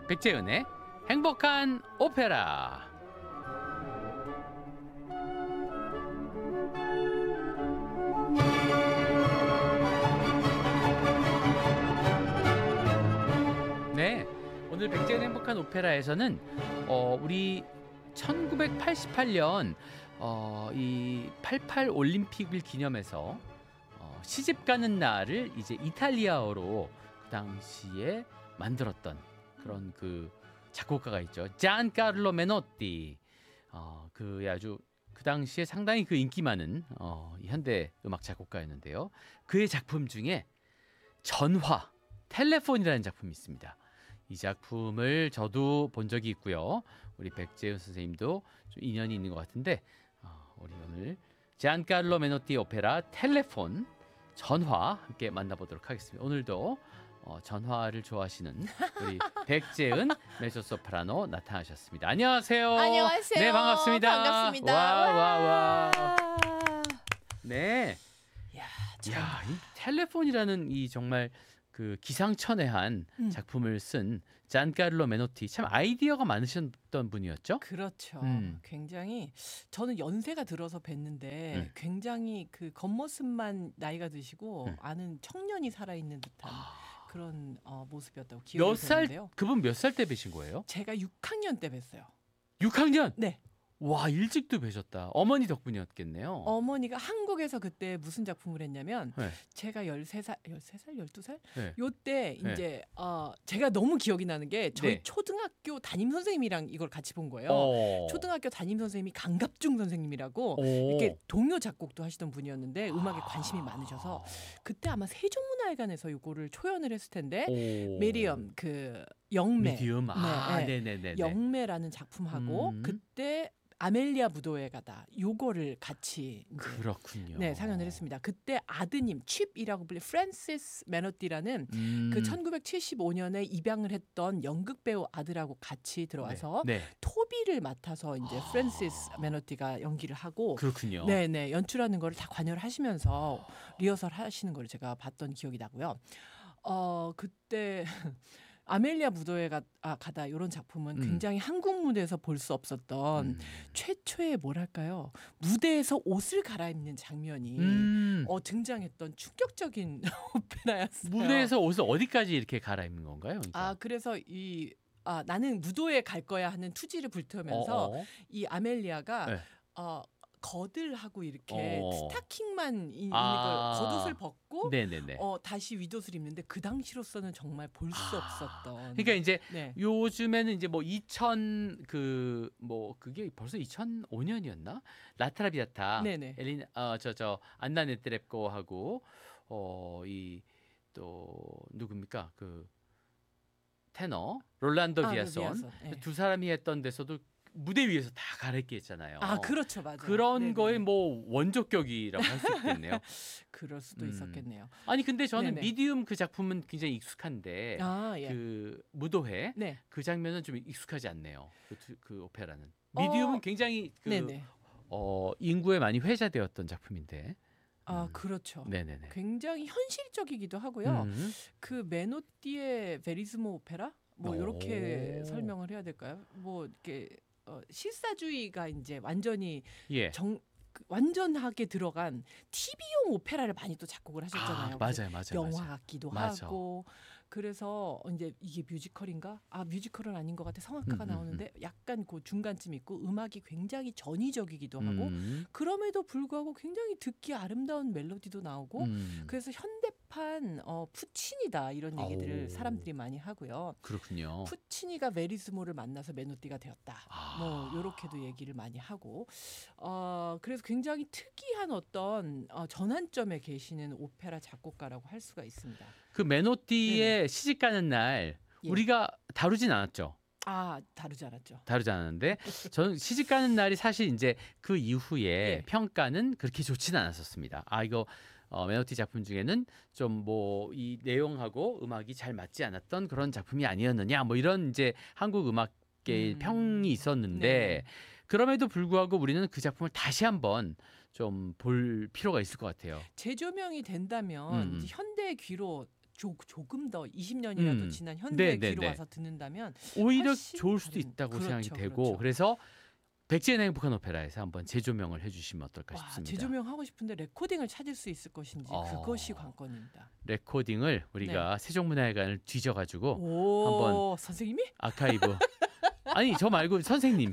백재은의 행복한 오페라. 네, 오늘 백재은의 행복한 오페라에서는 우리 1988년 이 88 올림픽을 기념해서 시집 가는 날을 이제 이탈리아어로 그 당시에 만들었던 그런 그 작곡가가 있죠. 잔카를로 메노티. 그 아주 그 당시에 상당히 그 인기 많은 현대 음악 작곡가였는데요. 그의 작품 중에 전화, 텔레폰이라는 작품이 있습니다. 이 작품을 저도 본 적이 있고요. 우리 백재훈 선생님도 좀 인연이 있는 것 같은데 우리 오늘 잔카를로 메노티 오페라 텔레폰, 전화 함께 만나보도록 하겠습니다. 오늘도 전화를 좋아하시는 우리 백재은 메조소프라노 나타나셨습니다. 안녕하세요. 안녕하세요. 네, 반갑습니다. 반갑습니다. 와. 네. 야, 이 텔레폰이라는 이 정말 그 기상천외한 작품을 쓴 잔카를로 메노티, 참 아이디어가 많으셨던 분이었죠? 그렇죠. 굉장히 저는 연세가 들어서 뵀는데 굉장히 그 겉모습만 나이가 드시고 아는 청년이 살아있는 듯한 그런 모습이었다고 기억이 되는데요. 그분 몇 살 때 뵈신 거예요? 제가 6학년 때 뵀어요. 6학년? 네. 와, 일찍도 뵈셨다. 어머니 덕분이었겠네요. 어머니가 한국에서 그때 무슨 작품을 했냐면 네. 제가 13살, 12살? 네. 요때 네. 이제 제가 너무 기억이 나는 게 저희 네. 초등학교 담임 선생님이랑 이걸 같이 본 거예요. 초등학교 담임 선생님이 강갑중 선생님이라고 이렇게 동요 작곡도 하시던 분이었는데 음악에 관심이 많으셔서 그때 아마 세종문화회관에서 이거를 초연을 했을 텐데 메리엄 그 영매 미디움. 네네네. 영매라는 작품하고 그때 아멜리아 무도회 가다 요거를 같이 이제 그렇군요. 네, 상연을 했습니다. 그때 아드님 칩이라고 불리 프랜시스 메너티라는 그 1975년에 입양을 했던 연극 배우 아들하고 같이 들어와서 토비를 맡아서 이제 프랜시스 메너티가 연기를 하고 그렇군요. 네, 연출하는 거를 다 관여를 하시면서 리허설 하시는 걸 제가 봤던 기억이 나고요. 그때 아멜리아 무도회 가다 이런 작품은 굉장히 한국 무대에서 볼 수 없었던 최초의 뭐랄까요, 무대에서 옷을 갈아입는 장면이 등장했던 충격적인 오페라였어요. 무대에서 옷을 어디까지 이렇게 갈아입는 건가요? 그러니까? 그래서 나는 무도회 갈 거야 하는 투지를 불태우면서 이 아멜리아가 겉을하고 이렇게 스타킹만 있는 걸 겉옷을 벗고 다시 윗옷을 입는데 그 당시로서는 정말 볼 수 없었던. 그러니까 이제 요즘에는 이제 뭐 2000 그게 벌써 2005년이었나? 라트라비아타 엘린 저 안나 네트랩코하고 이 또 누굽니까? 그 테너 롤란도 비아손 두 사람이 했던 데서도 무대 위에서 다 갈아입게 했잖아요. 그렇죠, 맞아요. 그런 거에 뭐 원조격이라고 할 수 있겠네요. 그럴 수도 있었겠네요. 아니 근데 저는 미디움 그 작품은 굉장히 익숙한데 그 무도회 그 장면은 좀 익숙하지 않네요. 그 오페라는 미디움은 굉장히 인구에 많이 회자되었던 작품인데. 그렇죠. 네네네. 굉장히 현실적이기도 하고요. 그 메노티의 베리스모 오페라 뭐 이렇게 설명을 해야 될까요? 뭐 이렇게 실사주의가 이제 완전히 완전하게 들어간 TV용 오페라를 많이 또 작곡을 하셨잖아요. 맞아요. 영화 같기도 하고. 그래서 이제 이게 뮤지컬인가? 뮤지컬은 아닌 것 같아. 성악가가 나오는데 약간 그 중간쯤 있고 음악이 굉장히 전위적이기도 하고 그럼에도 불구하고 굉장히 듣기 아름다운 멜로디도 나오고 그래서 현대판 푸치니다 이런 얘기들을 사람들이 많이 하고요. 그렇군요. 푸치니가 베리스모를 만나서 메노티가 되었다. 뭐 이렇게도 얘기를 많이 하고 그래서 굉장히 특이한 어떤 전환점에 계시는 오페라 작곡가라고 할 수가 있습니다. 그 메노티의 시집 가는 날 우리가 다루진 않았죠. 다루지 않았죠. 다루지 않았는데 저는 시집 가는 날이 사실 이제 그 이후에 평가는 그렇게 좋지는 않았었습니다. 이거 메노티 작품 중에는 좀 뭐 이 내용하고 음악이 잘 맞지 않았던 그런 작품이 아니었느냐 뭐 이런 이제 한국 음악계의 평이 있었는데 그럼에도 불구하고 우리는 그 작품을 다시 한번 좀 볼 필요가 있을 것 같아요. 재조명이 된다면 현대의 귀로 조금 더 20년이라도 지난 현대 귀로 와서 듣는다면 오히려 훨씬 좋을 수도 다른- 있다고 그렇죠, 생각이 되고 그렇죠. 그래서 백지의 행복한 오페라에서 한번 재조명을 해주시면 어떨까 와, 싶습니다. 재조명 하고 싶은데 레코딩을 찾을 수 있을 것인지 그것이 어. 관건입니다. 레코딩을 우리가 세종문화회관을 뒤져가지고 오, 선생님이? 아카이브 아니 저 말고 선생님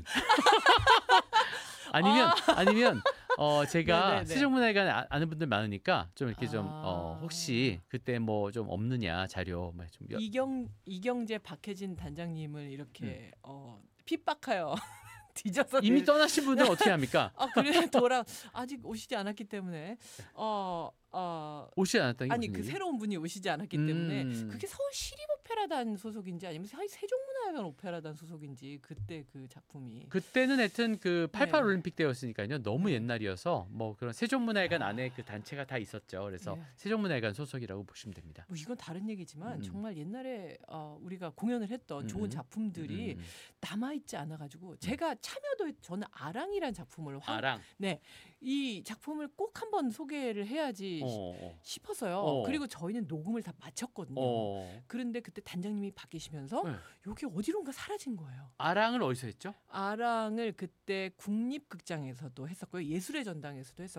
아니면 제가 네네네. 세종문화회관 아는 분들 많으니까 좀 이렇게 좀 아. 혹시 그때 뭐 좀 없느냐 자료 좀 이경재 박혜진 단장님을 이렇게 핍박하여 뒤져서 이미 떠나신 분들 어떻게 합니까? 그래 아직 오시지 않았기 때문에 오시지 않았다는 게 아니 무슨 그 얘기예요? 새로운 분이 오시지 않았기 때문에 음. 그게 서울 시립오페라단 소속인지 아니면 세종문화회관 오페라단 소속인지 그때 그 작품이 그때는 하여튼 그 88 네. 올림픽 때였으니까요. 너무 네. 옛날이어서 뭐 그런 세종문화회관 안에 그 단체가 다 있었죠. 그래서 네. 세종문화회관 소속이라고 보시면 됩니다. 뭐 이건 다른 얘기지만 음. 정말 옛날에 우리가 공연을 했던 좋은 작품들이 남아있지 않아가지고 제가 저는 아랑이라는 작품을 아랑. 이 작품을 꼭 한번 소개를 해야지 싶어서요. 그리고 저희는 녹음을 다 마쳤거든요. 그런데 그때 단장님이 바뀌시면서 네. 여기 어디론가 사라진 거예요. 아랑을 어디서 했죠? 아랑을 그때 국립극장에서도 했었고요. 예술의 전당에서도 했었고